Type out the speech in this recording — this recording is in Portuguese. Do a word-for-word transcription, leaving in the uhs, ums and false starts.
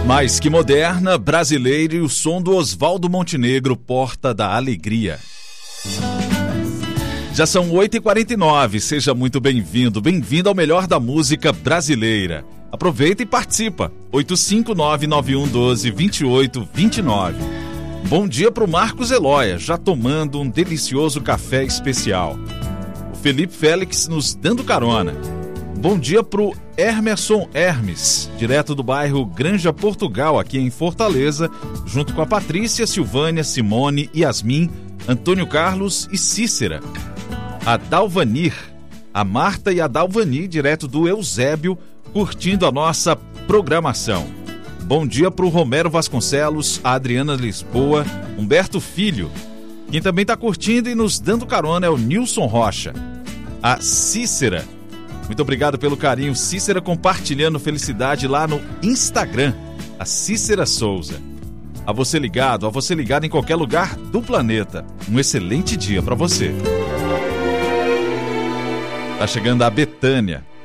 Mais que moderna, brasileira e o som do Oswaldo Montenegro, Porta da Alegria. Já são oito e quarenta e nove, seja muito bem-vindo, bem-vindo ao melhor da música brasileira. Aproveita e participa, oito cinco nove nove um um dois dois oito dois nove. Bom dia para o Marcos Eloia, já tomando um delicioso café especial. O Felipe Félix nos dando carona. Bom dia pro Hermerson Hermes, direto do bairro Granja Portugal, aqui em Fortaleza, junto com a Patrícia, Silvânia, Simone, Yasmin, Antônio Carlos e Cícera. A Dalvanir, a Marta e a Dalvani, direto do Eusébio, curtindo a nossa programação. Bom dia pro Romero Vasconcelos, a Adriana Lisboa, Humberto Filho. Quem também está curtindo e nos dando carona é o Nilson Rocha. A Cícera. Muito obrigado pelo carinho, Cícera, compartilhando felicidade lá no Instagram, a Cícera Souza. A você ligado, a você ligado em qualquer lugar do planeta. Um excelente dia para você. Tá chegando a Betânia.